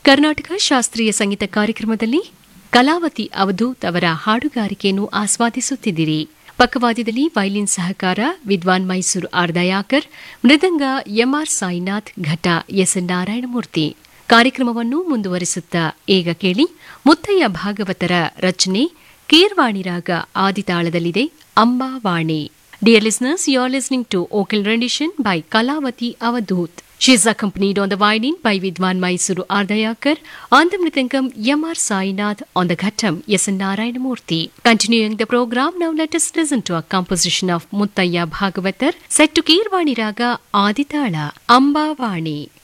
ಕರ್ನಾಟಕ ಶಾಸ್ತ್ರೀಯ ಸಂಗೀತ ಕಾರ್ಯಕ್ರಮದಲ್ಲಿ ಕಲಾವತಿ ಅವಧೂತ್ ಅವರ ಹಾಡುಗಾರಿಕೆಯನ್ನು ಆಸ್ವಾದಿಸುತ್ತಿದ್ದೀರಿ. ಪಕ್ಕವಾದ್ಯದಲ್ಲಿ ವೈಲಿನ್ ಸಹಕಾರ ವಿದ್ವಾನ್ ಮೈಸೂರು ಆರ್ ದಯಾಕರ್, ಮೃದಂಗ ಎಂಆರ್ ಸಾಯಿನಾಥ್, ಘಟ ಎಸ್ಎನ್ ನಾರಾಯಣಮೂರ್ತಿ. ಕಾರ್ಯಕ್ರಮವನ್ನು ಮುಂದುವರಿಸುತ್ತಾ ಈಗ ಕೇಳಿ ಮುತ್ತಯ್ಯ ಭಾಗವತರ ರಚನೆ ಕೀರ್ವಾಣಿ ರಾಗ ಆದಿತಾಳದಲ್ಲಿದೆ ಅಂಬಾವಾಣಿ. Dear listeners, you are listening to vocal rendition by Kalavati Avadhoot. She is accompanied on the violin by Vidwan Mysuru Ardayakar, on the mridangam M.R. Sainath, on the ghattam S.N. Narayanamurthy. Continuing the program, now let us listen to a composition of Muttaya Bhagavatar set to Keervani Raga Aditala, Ambavani.